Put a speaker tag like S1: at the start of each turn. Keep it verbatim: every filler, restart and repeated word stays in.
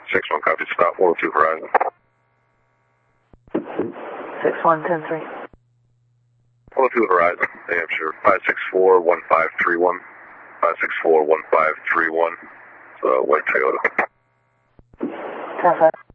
S1: six one, copy, stop, one oh two Horizon.
S2: six one, ten three.
S1: one oh two Horizon, New Hampshire, five six four, one five three one. five six four, one five three one. It's a white Toyota.
S2: ten five.